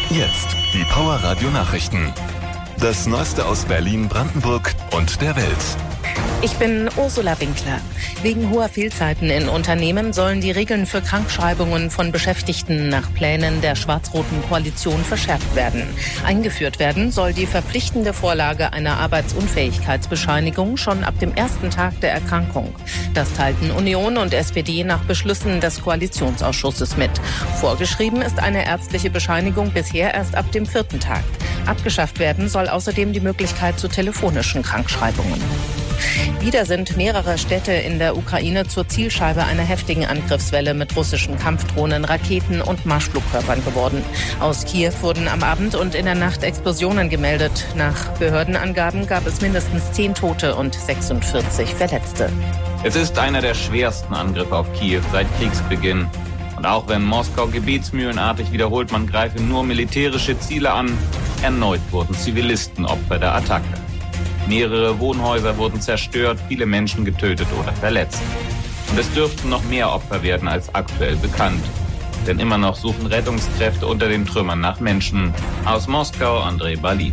Jetzt die Power Radio Nachrichten. Das Neueste aus Berlin, Brandenburg und der Welt. Ich bin Ursula Winkler. Wegen hoher Fehlzeiten in Unternehmen sollen die Regeln für Krankschreibungen von Beschäftigten nach Plänen der schwarz-roten Koalition verschärft werden. Eingeführt werden soll die verpflichtende Vorlage einer Arbeitsunfähigkeitsbescheinigung schon ab dem ersten Tag der Erkrankung. Das teilten Union und SPD nach Beschlüssen des Koalitionsausschusses mit. Vorgeschrieben ist eine ärztliche Bescheinigung bisher erst ab dem 4. Tag. Abgeschafft werden soll außerdem die Möglichkeit zu telefonischen Krankschreibungen. Wieder sind mehrere Städte in der Ukraine zur Zielscheibe einer heftigen Angriffswelle mit russischen Kampfdrohnen, Raketen und Marschflugkörpern geworden. Aus Kiew wurden am Abend und in der Nacht Explosionen gemeldet. Nach Behördenangaben gab es mindestens 10 Tote und 46 Verletzte. Es ist einer der schwersten Angriffe auf Kiew seit Kriegsbeginn. Und auch wenn Moskau gebetsmühlenartig wiederholt, man greife nur militärische Ziele an, erneut wurden Zivilisten Opfer der Attacke. Mehrere Wohnhäuser wurden zerstört, viele Menschen getötet oder verletzt. Und es dürften noch mehr Opfer werden als aktuell bekannt. Denn immer noch suchen Rettungskräfte unter den Trümmern nach Menschen. Aus Moskau, Andrei Balin.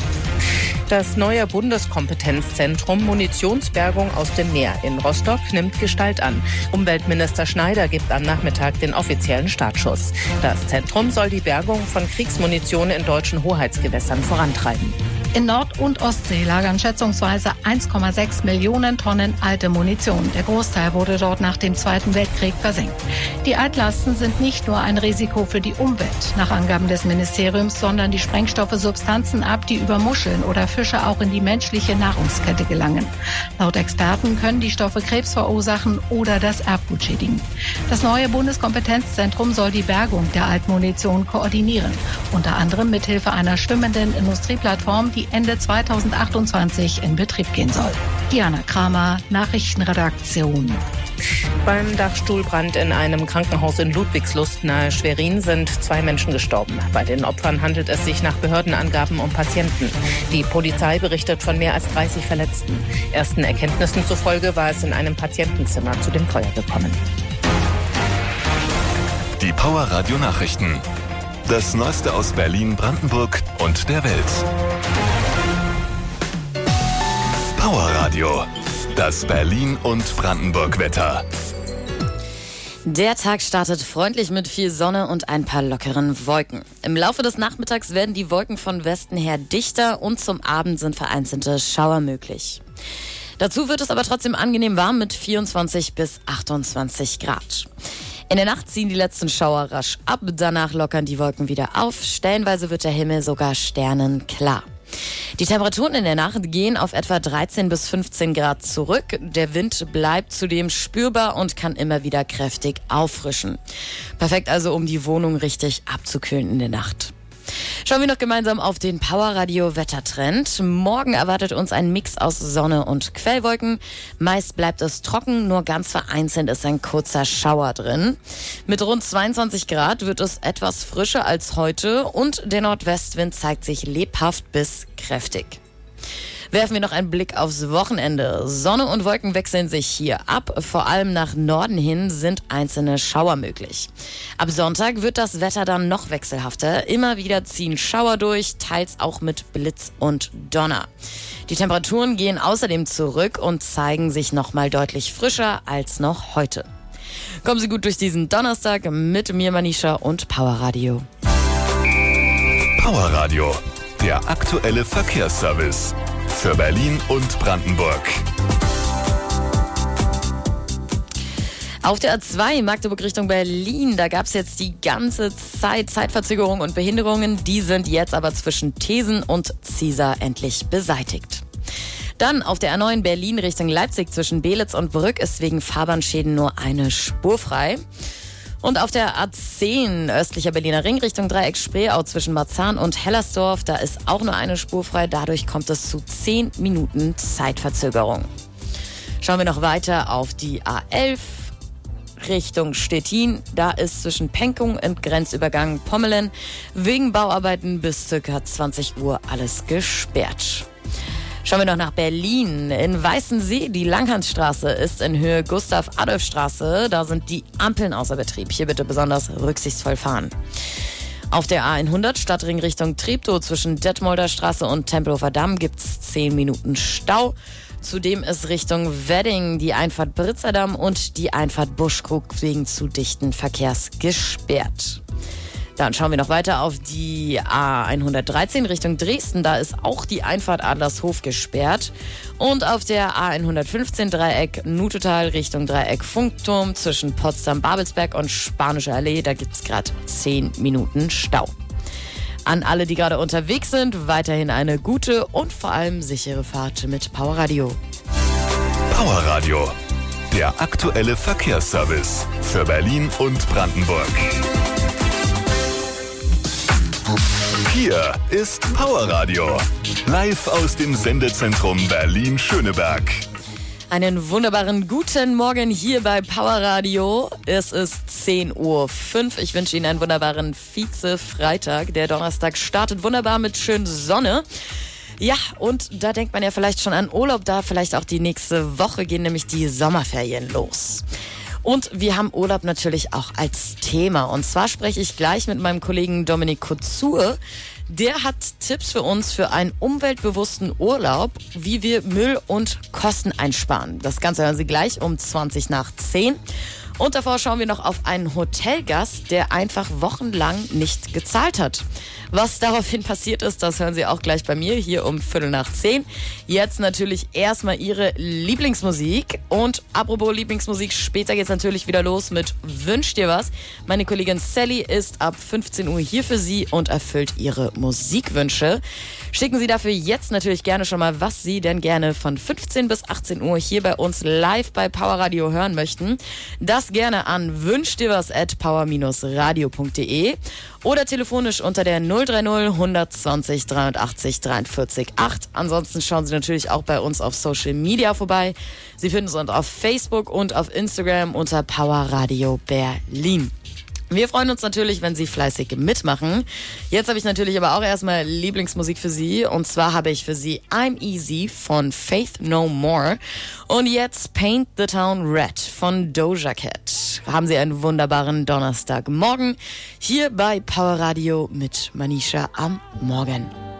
Das neue Bundeskompetenzzentrum Munitionsbergung aus dem Meer in Rostock nimmt Gestalt an. Umweltminister Schneider gibt am Nachmittag den offiziellen Startschuss. Das Zentrum soll die Bergung von Kriegsmunition in deutschen Hoheitsgewässern vorantreiben. In Nord- und Ostsee lagern schätzungsweise 1,6 Millionen Tonnen alte Munition. Der Großteil wurde dort nach dem Zweiten Weltkrieg versenkt. Die Altlasten sind nicht nur ein Risiko für die Umwelt, nach Angaben des Ministeriums, sondern die Sprengstoffe Substanzen ab, die über Muscheln oder Fische auch in die menschliche Nahrungskette gelangen. Laut Experten können die Stoffe Krebs verursachen oder das Erbgut schädigen. Das neue Bundeskompetenzzentrum soll die Bergung der Altmunition koordinieren, unter anderem mithilfe einer schwimmenden Industrieplattform, die Ende 2028 in Betrieb gehen soll. Diana Kramer, Nachrichtenredaktion. Beim Dachstuhlbrand in einem Krankenhaus in Ludwigslust nahe Schwerin sind 2 Menschen gestorben. Bei den Opfern handelt es sich nach Behördenangaben um Patienten. Die Polizei berichtet von mehr als 30 Verletzten. Ersten Erkenntnissen zufolge war es in einem Patientenzimmer zu dem Feuer gekommen. Die Power Radio Nachrichten. Das Neueste aus Berlin, Brandenburg und der Welt. Power Radio. Das Berlin- und Brandenburg-Wetter. Der Tag startet freundlich mit viel Sonne und ein paar lockeren Wolken. Im Laufe des Nachmittags werden die Wolken von Westen her dichter und zum Abend sind vereinzelte Schauer möglich. Dazu wird es aber trotzdem angenehm warm mit 24 bis 28 Grad. In der Nacht ziehen die letzten Schauer rasch ab, danach lockern die Wolken wieder auf. Stellenweise wird der Himmel sogar sternenklar. Die Temperaturen in der Nacht gehen auf etwa 13 bis 15 Grad zurück. Der Wind bleibt zudem spürbar und kann immer wieder kräftig auffrischen. Perfekt also, um die Wohnung richtig abzukühlen in der Nacht. Schauen wir noch gemeinsam auf den Powerradio-Wettertrend. Morgen erwartet uns ein Mix aus Sonne und Quellwolken. Meist bleibt es trocken, nur ganz vereinzelt ist ein kurzer Schauer drin. Mit rund 22 Grad wird es etwas frischer als heute und der Nordwestwind zeigt sich lebhaft bis kräftig. Werfen wir noch einen Blick aufs Wochenende. Sonne und Wolken wechseln sich hier ab. Vor allem nach Norden hin sind einzelne Schauer möglich. Ab Sonntag wird das Wetter dann noch wechselhafter. Immer wieder ziehen Schauer durch, teils auch mit Blitz und Donner. Die Temperaturen gehen außerdem zurück und zeigen sich nochmal deutlich frischer als noch heute. Kommen Sie gut durch diesen Donnerstag mit mir, Manisha und Powerradio. Powerradio, der aktuelle Verkehrsservice. Für Berlin und Brandenburg. Auf der A2 Magdeburg Richtung Berlin, da gab es jetzt die ganze Zeit Zeitverzögerungen und Behinderungen. Die sind jetzt aber zwischen Thesen und Ziesar endlich beseitigt. Dann auf der A9 Berlin Richtung Leipzig zwischen Belitz und Brück ist wegen Fahrbahnschäden nur eine Spur frei. Und auf der A10 östlicher Berliner Ring Richtung Dreieck Spreeau zwischen Marzahn und Hellersdorf, da ist auch nur eine Spur frei. Dadurch kommt es zu 10 Minuten Zeitverzögerung. Schauen wir noch weiter auf die A11 Richtung Stettin. Da ist zwischen Pankow und Grenzübergang Pommelen wegen Bauarbeiten bis ca. 20 Uhr alles gesperrt. Schauen wir noch nach Berlin. In Weißensee, die Langhansstraße ist in Höhe Gustav-Adolf-Straße. Da sind die Ampeln außer Betrieb. Hier bitte besonders rücksichtsvoll fahren. Auf der A100 Stadtring Richtung Treptow zwischen Detmolder Straße und Tempelhofer Damm gibt's 10 Minuten Stau. Zudem ist Richtung Wedding die Einfahrt Britzerdamm und die Einfahrt Buschkrug wegen zu dichten Verkehrs gesperrt. Dann schauen wir noch weiter auf die A113 Richtung Dresden. Da ist auch die Einfahrt Adlershof gesperrt. Und auf der A115 Dreieck Nutetal Richtung Dreieck Funkturm zwischen Potsdam-Babelsberg und Spanische Allee. Da gibt es gerade 10 Minuten Stau. An alle, die gerade unterwegs sind, weiterhin eine gute und vor allem sichere Fahrt mit Powerradio. Powerradio, der aktuelle Verkehrsservice für Berlin und Brandenburg. Hier ist Powerradio, live aus dem Sendezentrum Berlin-Schöneberg. Einen wunderbaren guten Morgen hier bei Powerradio. Es ist 10:05 Uhr. Ich wünsche Ihnen einen wunderbaren Vize-Freitag. Der Donnerstag startet wunderbar mit schön Sonne. Ja, und da denkt man ja vielleicht schon an Urlaub, da vielleicht auch die nächste Woche gehen nämlich die Sommerferien los. Und wir haben Urlaub natürlich auch als Thema. Und zwar spreche ich gleich mit meinem Kollegen Dominik Kutzur. Der hat Tipps für uns für einen umweltbewussten Urlaub, wie wir Müll und Kosten einsparen. Das Ganze hören Sie gleich um 20 nach 10. Und davor schauen wir noch auf einen Hotelgast, der einfach wochenlang nicht gezahlt hat. Was daraufhin passiert ist, das hören Sie auch gleich bei mir hier um 9:15. Jetzt natürlich erstmal Ihre Lieblingsmusik. Und apropos Lieblingsmusik, später geht's natürlich wieder los mit Wünsch dir was. Meine Kollegin Sally ist ab 15 Uhr hier für Sie und erfüllt Ihre Musikwünsche. Schicken Sie dafür jetzt natürlich gerne schon mal, was Sie denn gerne von 15 bis 18 Uhr hier bei uns live bei Powerradio hören möchten. Das gerne an wünschdirwas@power-radio.de oder telefonisch unter der 030 120 83 43 8. Ansonsten schauen Sie natürlich auch bei uns auf Social Media vorbei. Sie finden uns auf Facebook und auf Instagram unter Powerradio Berlin. Wir freuen uns natürlich, wenn Sie fleißig mitmachen. Jetzt habe ich natürlich aber auch erstmal Lieblingsmusik für Sie. Und zwar habe ich für Sie I'm Easy von Faith No More. Und jetzt Paint the Town Red von Doja Cat. Haben Sie einen wunderbaren Donnerstagmorgen hier bei Powerradio mit Manisha am Morgen.